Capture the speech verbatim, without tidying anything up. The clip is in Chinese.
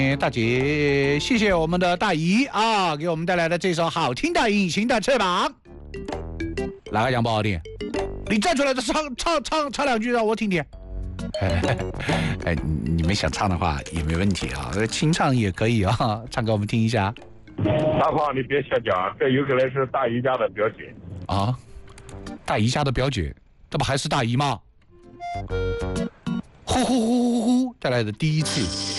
大姐，谢谢我们的大姨啊，给我们带来的这首好听的《隐形的翅膀》。哪个讲不好听？你站出来的唱唱唱唱两句让我听听。哎，你们想唱的话也没问题啊，清唱也可以啊，唱给我们听一下。 大胖，你别瞎讲，这有可能是大姨家的表姐啊，大姨家的表姐，这不还是大姨吗？呼呼呼呼呼，带来的第一次。